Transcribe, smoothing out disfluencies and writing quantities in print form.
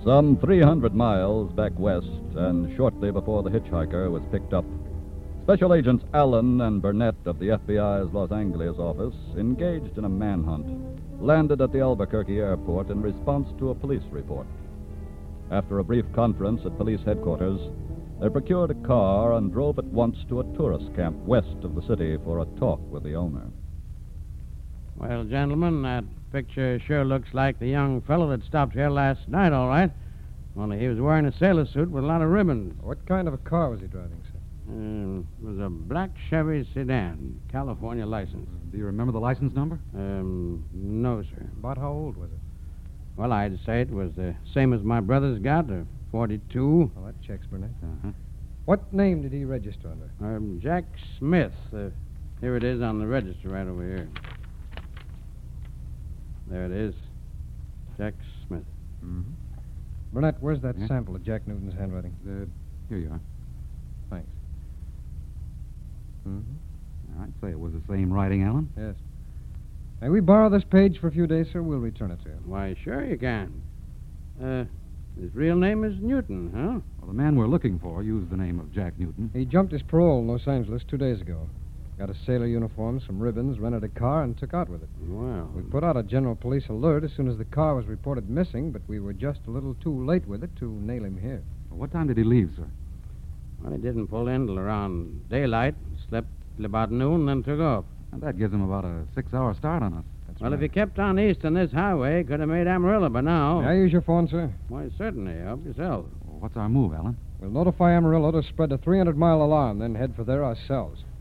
Some 300 miles back west, and shortly before the hitchhiker was picked up, Special Agents Allen and Burnett of the FBI's Los Angeles office, engaged in a manhunt, landed at the Albuquerque airport in response to a police report. After a brief conference at police headquarters, they procured a car and drove at once to a tourist camp west of the city for a talk with the owner. Well, gentlemen, that picture sure looks like the young fellow that stopped here last night, all right. Only he was wearing a sailor suit with a lot of ribbons. What kind of a car was he driving, sir? It was a black Chevy sedan, California license. Do you remember the license number? No, sir. About how old was it? Well, I'd say it was the same as my brother's got, 42. Well, that checks, Burnett. Uh-huh. What name did he register under? Jack Smith. Here it is on the register right over here. There it is. Jack Smith. Mm-hmm. Burnett, where's that Yeah? sample of Jack Newton's handwriting? Here you are. Thanks. Mm-hmm. All right, say it was the same writing, Alan. Yes. May we borrow this page for a few days, sir? We'll return it to you. Why, sure you can. His real name is Newton, huh? Well, the man we're looking for used the name of Jack Newton. He jumped his parole in Los Angeles 2 days ago. Got a sailor uniform, some ribbons, rented a car, and took out with it. Well, We put out a general police alert as soon as the car was reported missing, but we were just a little too late with it to nail him here. Well, what time did he leave, sir? he didn't pull in till around daylight. Slept till about noon, then took off. And that gives him about a 6-hour start on us. That's Well, right. if he kept on east on this highway, could have made Amarillo by now. May I use your phone, sir? Why, certainly. Help yourself. Well, what's our move, Alan? We'll notify Amarillo to spread a 300-mile alarm, then head for there ourselves.